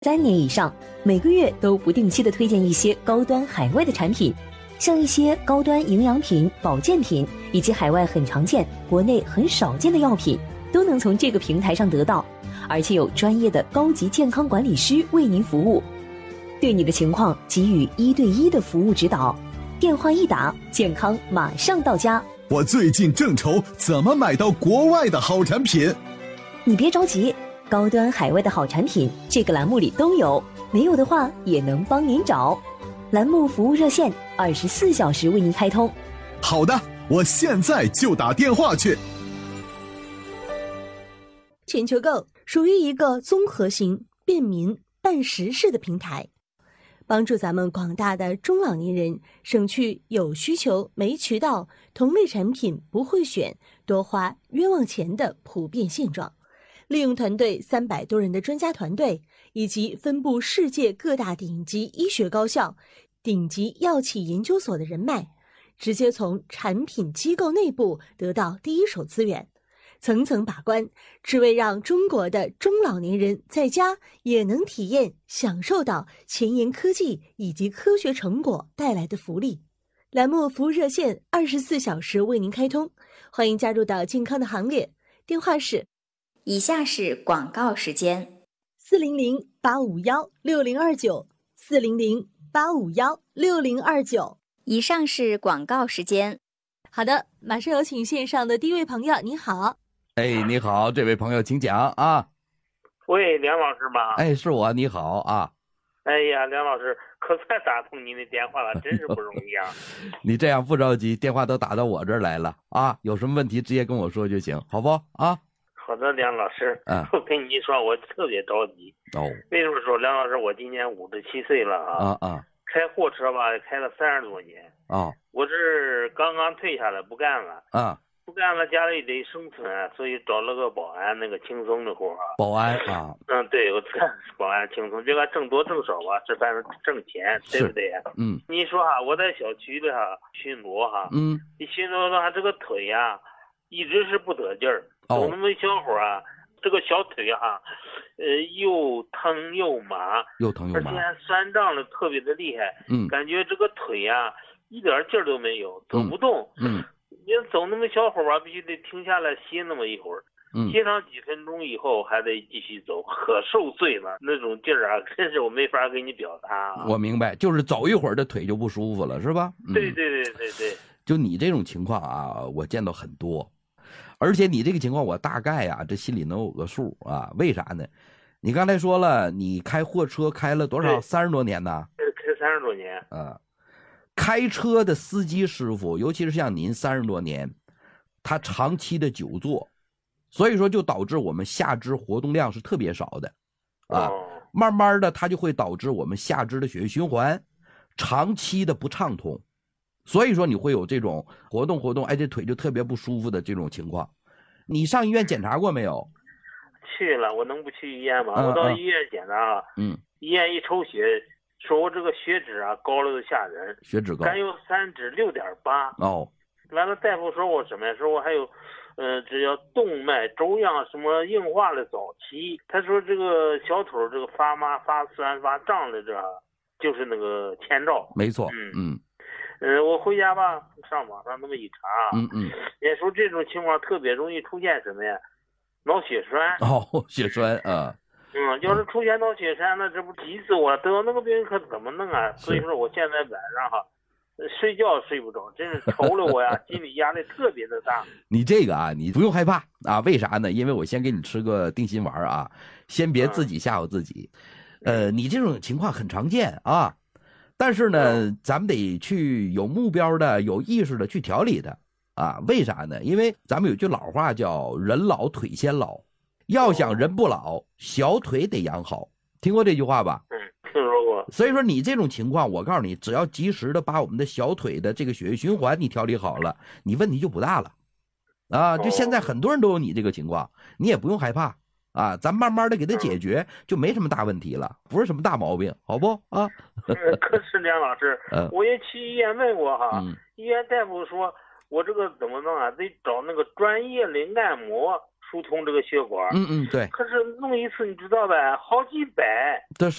3年以上，每个月都不定期的推荐一些高端海外的产品，像一些高端营养品、保健品，以及海外很常见、国内很少见的药品，都能从这个平台上得到，而且有专业的高级健康管理师为您服务，对你的情况给予1对1的服务指导。电话一打，健康马上到家。 我最近正愁怎么买到国外的好产品。 你别着急，高端海外的好产品这个栏目里都有，没有的话也能帮您找。栏目服务热线24小时为您开通。 好的，我现在就打电话去。 全球购属于一个综合型、便民、办实事的平台，帮助咱们广大的中老年人省去有需求没渠道、同类产品不会选、多花冤枉钱的普遍现状。利用团队300多人的专家团队，以及分布世界各大顶级医学高校、顶级药企研究所的人脉，直接从产品机构内部得到第一手资源，层层把关，只为让中国的中老年人在家也能体验享受到前沿科技以及科学成果带来的福利。栏目服务热线24小时为您开通，欢迎加入到健康的行列。电话是以下是广告时间 ：400-851-6029 400-851-6029。 以上是广告时间。 好的，马上有请线上的第一位朋友，你好。 哎，你好，这位朋友请讲啊。 喂，梁老师吗？ 哎，是我，你好啊。 哎呀，梁老师，可算打通您的电话了，真是不容易啊。 你这样不着急，电话都打到我这儿来了啊，有什么问题直接跟我说就行，好不啊？ 好的，梁老师，我跟你说，我特别着急。为什么说梁老师？我今年57岁了啊。开货车吧，开了30多年。我这刚刚退下来，不干了。不干了，家里得生存啊，所以找了个保安，那个轻松的活啊。 保安啊。 对，我干保安轻松，别看挣多挣少吧，这反正挣钱，对不对？你说哈，我在小区里哈巡逻哈，你巡逻的话，这个腿呀，一直是不得劲儿。走那么一小会儿啊，这个小腿哈，又疼又麻，而且还酸胀的特别的厉害。感觉这个腿呀，一点劲儿都没有，走不动。你走那么小会儿吧，必须得停下来歇那么一会儿。歇上几分钟以后还得继续走，可受罪了，那种劲儿啊，真是我没法给你表达。 我明白，就是走一会儿这腿就不舒服了，是吧？ 对。 就你这种情况啊，我见到很多。而且你这个情况我大概啊这心里能有个数啊，为啥呢？你刚才说了你开货车开了多少？30多年呢？ 开30多年。 开车的司机师傅，尤其是像您30多年，他长期的久坐，所以说就导致我们下肢活动量是特别少的慢慢的它就会导致我们下肢的血液循环长期的不畅通，所以说你会有这种活动，哎，这腿就特别不舒服的这种情况。你上医院检查过没有？ 去了，我能不去医院吗？我到医院检查，医院一抽血，说我这个血脂啊高了都吓人， 血脂高， 甘油三酯6.8。完了大夫说我什么呀？说我还有，只要动脉粥样什么硬化的早期。他说这个小腿这个发麻、发酸、发胀的这就是那个前兆。 没错。 我回家吧，上网上那么一查，也说这种情况特别容易出现什么呀？脑血栓。 血栓啊。 要是出现脑血栓，那这不急死我了！得那个病可怎么弄啊？所以说我现在晚上哈，睡觉睡不着，真是愁了我呀，心理压力特别的大。 你这个啊，你不用害怕啊，为啥呢？因为我先给你吃个定心丸啊，先别自己吓唬自己。你这种情况很常见啊。但是呢，咱们得去有目标的、有意识的去调理它啊。为啥呢？因为咱们有句老话叫“人老腿先老”，要想人不老，小腿得养好。听过这句话吧？ 听说过。 所以说你这种情况，我告诉你，只要及时的把我们的小腿的这个血液循环你调理好了，你问题就不大了啊。就现在很多人都有你这个情况，你也不用害怕。咱慢慢的给它解决，就没什么大问题了，不是什么大毛病，好不啊？ 可是梁老师，我也去医院问过哈，医院大夫说我这个怎么弄啊？得找那个专业的按摩， 疏通这个血管。 对。 可是弄一次你知道呗，好几百。 这